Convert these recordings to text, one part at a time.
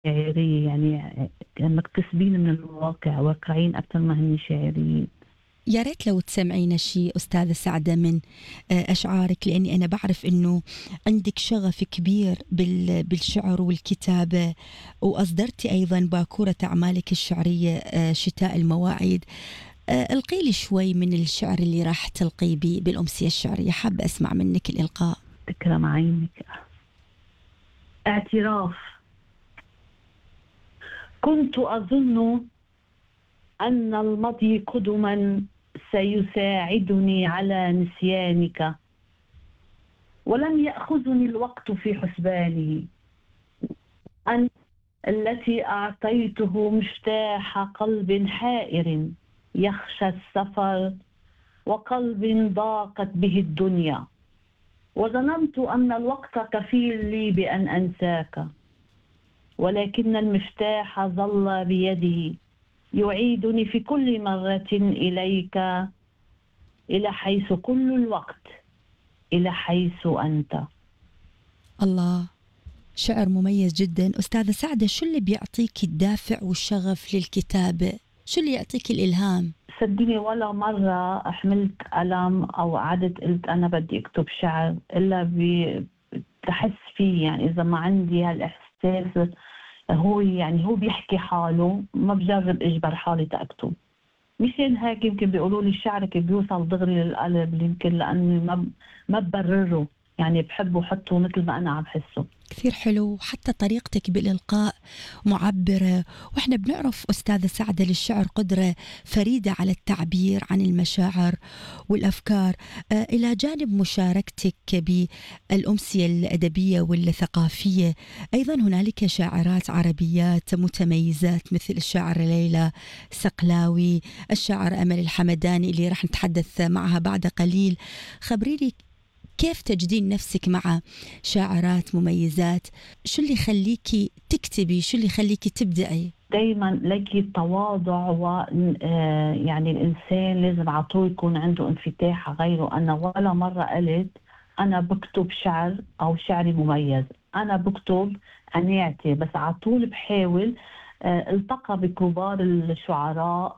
شاعرية، يعني مقتسبين من الواقع، واقعين أكثر ما هن شاعريين. يا ريت لو تسمعينا شيء أستاذة سعدة من أشعارك، لأني أنا بعرف أنه عندك شغف كبير بالشعر والكتابة، وأصدرتي أيضا باكورة أعمالك الشعرية شتاء المواعيد. ألقي لي شوي من الشعر اللي راح تلقي بالأمسية الشعرية، حابة أسمع منك الإلقاء. تكرم عينك. اعتراف. كنت أظن أن الماضي قدما سيساعدني على نسيانك، ولم يأخذني الوقت في حسبانه. أنت التي أعطيته مفتاح قلب حائر يخشى السفر، وقلب ضاقت به الدنيا، وظننت أن الوقت كفيل لي بأن أنساك، ولكن المفتاح ظل بيده يعيدني في كل مرة إليك، إلى حيث كل الوقت، إلى حيث أنت. الله، شعر مميز جدا. أستاذة سعدة، شو اللي بيعطيك الدافع والشغف للكتابة؟ شو اللي يعطيك الإلهام؟ صدقني ولا مرة حملت قلم أو قعدت قلت أنا بدي أكتب شعر إلا بحس فيه، يعني إذا ما عندي هالإحساس هو بيحكي حاله، ما بجرب اجبر حالي تأكتب. مشان هيك يمكن بيقولوا لي شعرك بيوصل دغري للقلب، يمكن لاني ما ببرره، يعني بحبه حطه مثل ما انا عم بحسه. كثير حلو، حتى طريقتك بالإلقاء معبرة، وإحنا بنعرف أستاذة سعدة للشعر قدرة فريدة على التعبير عن المشاعر والأفكار. إلى جانب مشاركتك بالأمسية الأدبية والثقافية، أيضا هنالك شاعرات عربيات متميزات مثل الشاعر ليلى سقلاوي، الشاعر أمل الحمداني اللي راح نتحدث معها بعد قليل. خبريني كيف تجدين نفسك مع شاعرات مميزات؟ شو اللي يخليكي تكتبي؟ شو اللي يخليكي تبدعي؟ دايما لك التواضع، و يعني الإنسان لازم على طول يكون عنده انفتاح على غيره. أنا ولا مرة قلت أنا بكتب شعر أو شعري مميز، أنا بكتب قناعتي، بس على طول بحاول التقى بكبار الشعراء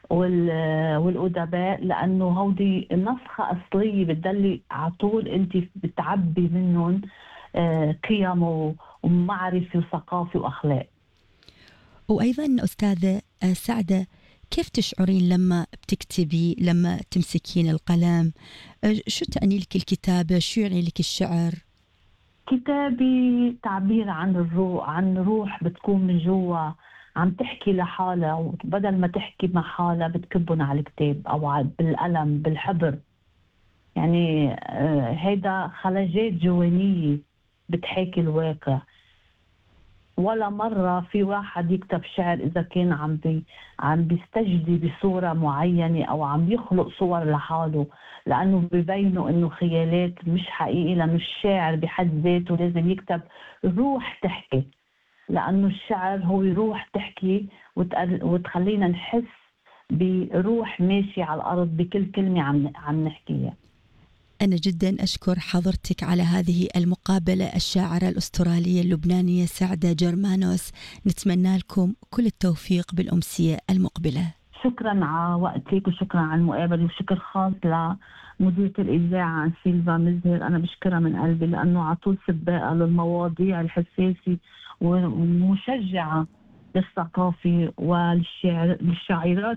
والأدباء، لأنه هودي نسخة أصلية بتدلي على طول أنت بتعبي منهم قيم ومعرفة وثقافة وأخلاق. وأيضا أستاذة سعدة، كيف تشعرين لما بتكتبي، لما تمسكين القلم؟ شو تعني لك الكتابة؟ شو يعني لك الشعر؟ كتابي تعبير عن الروح، عن روح بتكون من جوا عم تحكي لحالها، وبدل ما تحكي مع حالها بتكبن على الكتاب أو بالقلم بالحبر. يعني هيدا خلاجات جوانية بتحاكي الواقع. ولا مرة في واحد يكتب شعر إذا كان عم بيستجدي بصورة معينة أو عم يخلق صور لحاله، لأنه ببينوا إنه خيالات مش حقيقي، لأنه الشاعر بحد ذاته لازم يكتب روح تحكي، لأنه الشعر هو روح تحكي وتخلينا نحس بروح ماشي على الأرض بكل كلمة عم نحكيها. أنا جدا أشكر حضرتك على هذه المقابلة. الشاعرة الأسترالية اللبنانية سعدة جرمانوس، نتمنى لكم كل التوفيق بالأمسية المقبلة. شكرا على وقتك، وشكرا على المقابلة، وشكر خاص لمديرة الإذاعة سيلفا مزهر. أنا بشكرها من قلبي لأنه على طول سباقة للمواضيع الحساسة ومشجعة للثقافة للشاعرات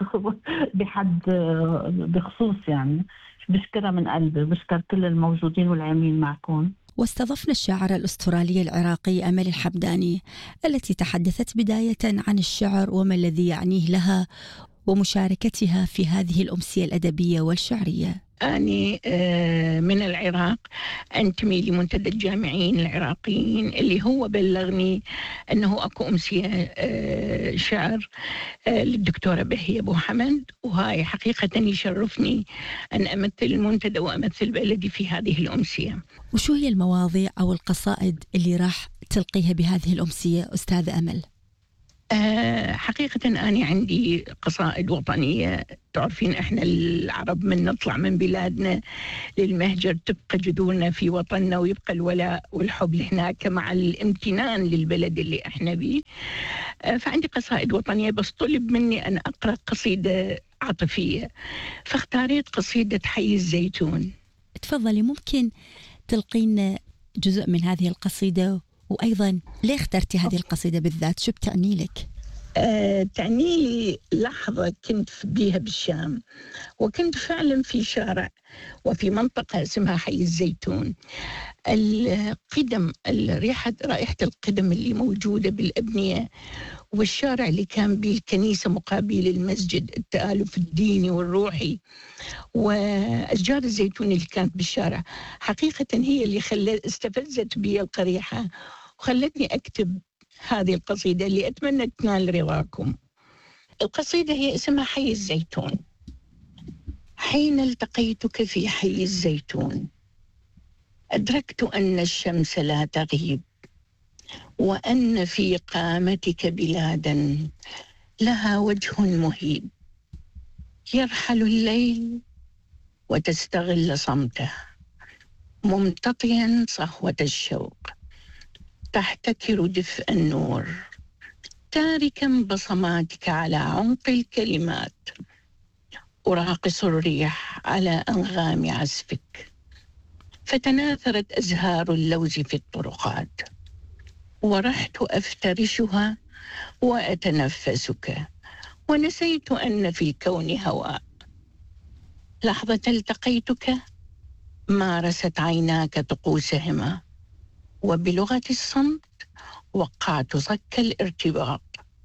بحد بخصوص. يعني بشكرها من قلبي، بشكر كل الموجودين والعاملين معكم. واستضفنا الشاعرة الأسترالية العراقية أمل الحمداني، التي تحدثت بداية عن الشعر وما الذي يعنيه لها ومشاركتها في هذه الأمسية الأدبية والشعرية. أنا من العراق، أنتمي لمنتدى الجامعيين العراقيين اللي هو بلغني أنه أكو أمسية شعر للدكتورة بهية أبو حمد، وهاي حقيقة يشرفني أن أمثل المنتدى وأمثل بلدي في هذه الأمسية. وشو هي المواضيع أو القصائد اللي راح تلقيها بهذه الأمسية أستاذ أمل؟ حقيقة أنا عندي قصائد وطنية. تعرفين إحنا العرب من نطلع من بلادنا للمهجر تبقى جذورنا في وطننا، ويبقى الولاء والحب هناك مع الامتنان للبلد اللي إحنا بيه. فعندي قصائد وطنية، بس طلب مني أن أقرأ قصيدة عاطفية، فاختاريت قصيدة حي الزيتون. تفضلي، ممكن تلقينا جزء من هذه القصيدة؟ وأيضا ليه اخترتي هذه القصيدة بالذات؟ شو بتعني لك؟ تعني لي لحظة كنت بيها بالشام، وكنت فعلا في شارع وفي منطقة اسمها حي الزيتون. القدم، رائحة القدم اللي موجودة بالأبنية، والشارع اللي كان به الكنيسة مقابل المسجد، التآلف الديني والروحي، وأشجار الزيتون اللي كانت بالشارع، حقيقة هي اللي استفزت بي القريحة وخلتني أكتب هذه القصيدة اللي أتمنى تنال رضاكم. القصيدة هي اسمها حي الزيتون. حين التقيتك في حي الزيتون أدركت أن الشمس لا تغيب، وأن في قامتك بلادا لها وجه مهيب، يرحل الليل وتستغل صمته، ممتطيا صهوة الشوق، تحتكر دفء النور، تاركا بصماتك على عمق الكلمات، أراقص الريح على أنغام عزفك، فتناثرت أزهار اللوز في الطرقات، ورحت أفترشها وأتنفسك، ونسيت أن في الكون هواء. لحظة التقيتك مارست عيناك طقوسهما، وبلغة الصمت وقعت صك الارتباط،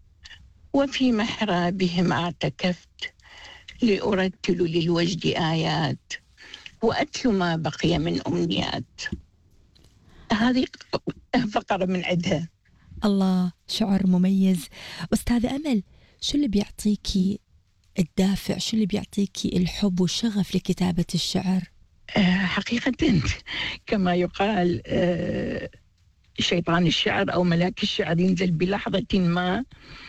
وفي محرابهم اعتكفت لأرتل للوجد آيات، وأتلو ما بقي من أمنيات. هذه فقرة من عدها. الله، شعر مميز. أستاذة أمل، شو اللي بيعطيكي الدافع؟ شو اللي بيعطيكي الحب والشغف لكتابة الشعر؟ حقيقة كما يقال شيطان الشعر أو ملاك الشعر ينزل بلحظة ما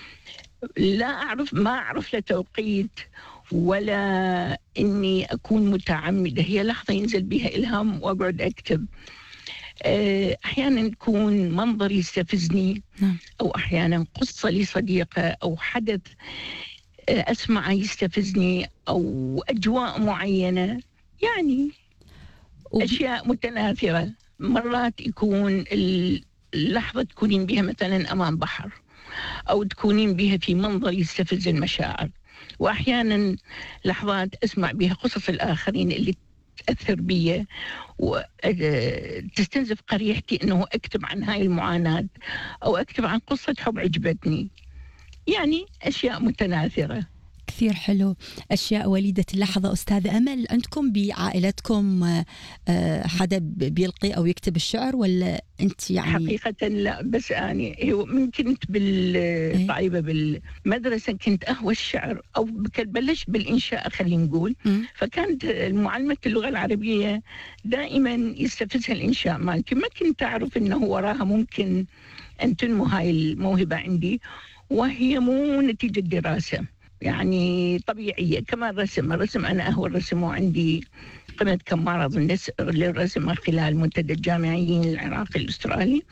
ما أعرف لا توقيت ولا إني أكون متعمدة، هي لحظة ينزل بها إلهام وأقعد أكتب. أحيانا يكون منظر يستفزني، أو أحيانا قصة لصديقة أو حدث أسمع يستفزني، أو أجواء معينة، يعني أشياء متناثرة. مرات يكون اللحظة تكونين بها مثلا أمام بحر، أو تكونين بها في منظر يستفز المشاعر، وأحيانا لحظات أسمع بها قصص الآخرين اللي تأثر بي وتستنزف قريحتي أنه أكتب عن هاي المعاناة، أو أكتب عن قصة حب عجبتني، يعني أشياء متناثرة. كثير حلو، أشياء وليدة اللحظة. أستاذة أمل، عندكم بعائلتكم حدا بيلقي أو يكتب الشعر ولا أنت يعني؟ حقيقة لا، بس أنا من كنت طيبة بالمدرسة كنت أهوى الشعر، أو بلشت بالإنشاء خلينا نقول. فكانت معلمة اللغة العربية دائما يستفزها الإنشاء مالتي، ما كنت أعرف إنه وراها ممكن أن تنمو هاي الموهبة عندي، وهي مو نتيجة دراسة، يعني طبيعية. كما الرسم أنا أهوى الرسم، وعندي قناة كمارة للرسم من خلال منتدى الجامعيين العراقي الأسترالي.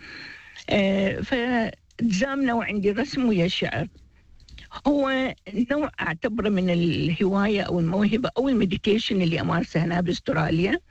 فتزامنا وعندي الرسم ويا الشعر. هو نوع أعتبره من الهواية أو الموهبة أو المديتيشن اللي أمارسها هنا بأستراليا.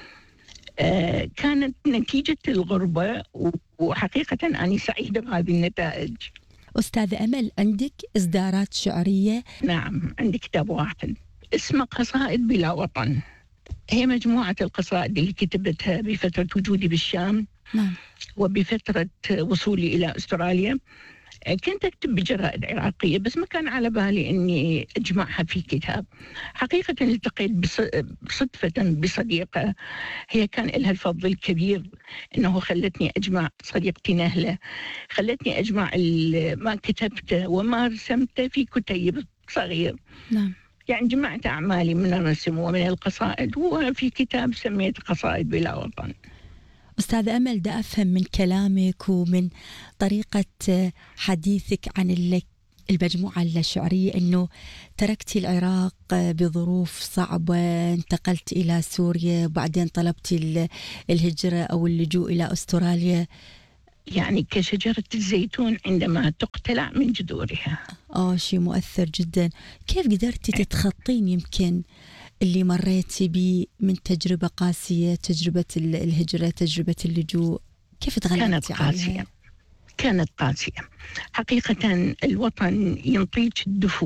كانت نتيجة الغربة، وحقيقة أنا سعيدة بهذه النتائج. أستاذة أمل، عندك إصدارات شعرية؟ نعم، عندي كتاب واحد اسمه قصائد بلا وطن. هي مجموعة القصائد اللي كتبتها بفترة وجودي بالشام. نعم. وبفترة وصولي إلى أستراليا. كنت أكتب بجرائد عراقية، بس ما كان على بالي أني أجمعها في كتاب. حقيقة التقيت صدفة بصديقة، هي كان لها الفضل الكبير أنه خلتني أجمع، صديقتي نهلة خلتني أجمع ما كتبته وما رسمته في كتيب صغير. نعم. يعني جمعت أعمالي من الرسم ومن القصائد، وفي كتاب سميت قصائد بلا وطن. أستاذة أمل، دا أفهم من كلامك ومن طريقة حديثك عن المجموعة الشعرية أنه تركتي العراق بظروف صعبة، انتقلت إلى سوريا، بعدين طلبتي الهجرة أو اللجوء إلى أستراليا. يعني كشجرة الزيتون عندما تقتلع من جذورها. شيء مؤثر جدا. كيف قدرتي تتخطين يمكن اللي مريتي به من تجربة قاسية، تجربة الهجرة، تجربة اللجوء، كيف تغلبتي عليها؟ كانت قاسية حقيقة. الوطن ينطيك الدفو،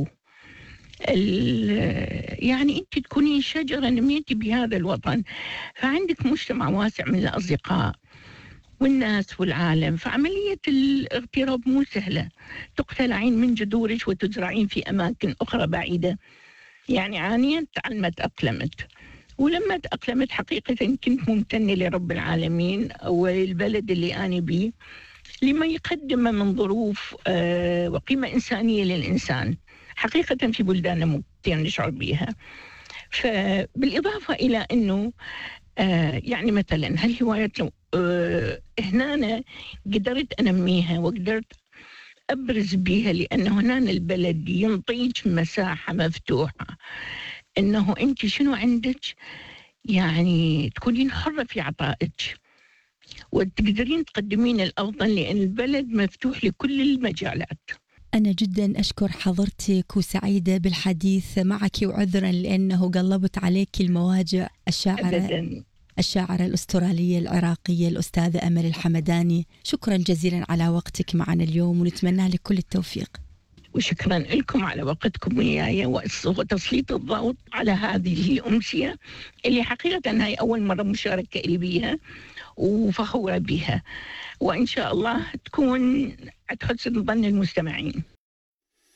يعني أنت تكونين شجرة نميتي بهذا الوطن، فعندك مجتمع واسع من الأصدقاء والناس والعالم، فعملية الاغتراب مو سهلة. تقتلعين من جذورك وتزرعين في أماكن أخرى بعيدة. يعني عانيت على ما تأقلمت، ولما تأقلمت حقيقة كنت ممتنة لرب العالمين والبلد اللي أنا بيه لما يقدم من ظروف وقيمة إنسانية للإنسان حقيقة في بلداننا مو كثير نشعر بها. فبالإضافة إلى أنه يعني مثلا هالهوايات لو هنا أنا قدرت أنميها وقدرت أبرز بيها، لأنه هنا البلد ينطيك مساحة مفتوحة أنه أنت شنو عندك، يعني تكونين حرة في عطائك وتقدرين تقدمين الأفضل، لأن البلد مفتوح لكل المجالات. أنا جدا أشكر حضرتك وسعيدة بالحديث معك، وعذرا لأنه قلبت عليك المواجع. الشاعرة الأسترالية العراقية الأستاذة أمل الحمداني، شكرا جزيلا على وقتك معنا اليوم، ونتمنى لك كل التوفيق. وشكرا لكم على وقتكم وياي وتسليط الضوء على هذه الأمسية اللي حقيقة هاي أول مرة مشاركة لي بيها وفخورة بها، وإن شاء الله تكون عند حسن ظن المستمعين.